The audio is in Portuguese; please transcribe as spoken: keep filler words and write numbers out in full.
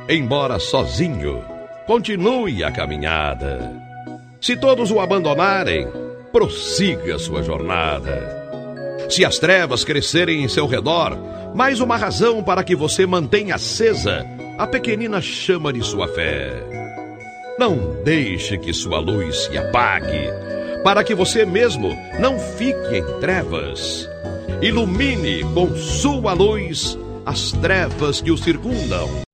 embora sozinho, continue a caminhada. Se todos o abandonarem, prossiga sua jornada. Se as trevas crescerem em seu redor, mais uma razão para que você mantenha acesa a pequenina chama de sua fé. Não deixe que sua luz se apague, para que você mesmo não fique em trevas. Ilumine com sua luz as trevas que o circundam.